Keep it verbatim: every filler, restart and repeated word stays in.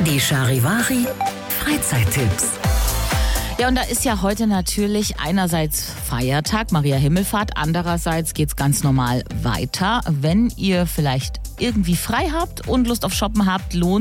Die Charivari Freizeittipps. Ja, und da ist ja heute natürlich einerseits Feiertag, Maria Himmelfahrt, andererseits geht's ganz normal weiter. Wenn ihr vielleicht irgendwie frei habt und Lust auf Shoppen habt, lohnt